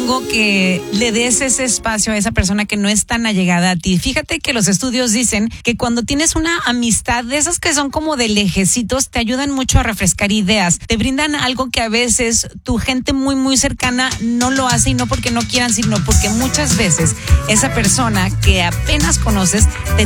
propongo que le des ese espacio a esa persona que no es tan allegada a ti. Fíjate que los estudios dicen que cuando tienes una amistad de esas que son como de lejecitos, te ayudan mucho a refrescar ideas. Te brindan algo que a veces tu gente muy, muy cercana no lo hace, y no porque no quieran, sino porque muchas veces esa persona que apenas conoces te